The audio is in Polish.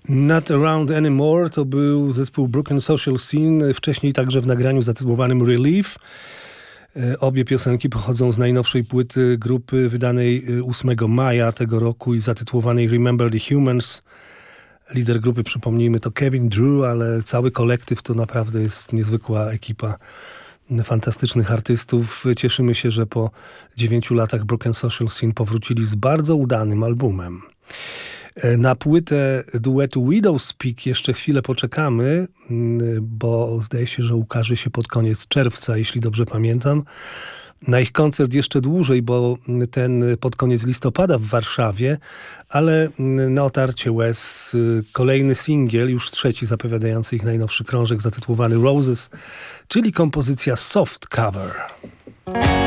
Not Around Anymore to był zespół Broken Social Scene, wcześniej także w nagraniu zatytułowanym Relief. Obie piosenki pochodzą z najnowszej płyty grupy wydanej 8 maja tego roku i zatytułowanej Remember the Humans. Lider grupy, przypomnijmy, to Kevin Drew, ale cały kolektyw to naprawdę jest niezwykła ekipa fantastycznych artystów. Cieszymy się, że po 9 latach Broken Social Scene powrócili z bardzo udanym albumem. Na płytę duetu Widowspeak jeszcze chwilę poczekamy, bo zdaje się, że ukaże się pod koniec czerwca, jeśli dobrze pamiętam. Na ich koncert jeszcze dłużej, bo ten pod koniec listopada w Warszawie, ale na otarcie łez kolejny singiel, już trzeci zapowiadający ich najnowszy krążek zatytułowany Roses, czyli kompozycja Soft Cover.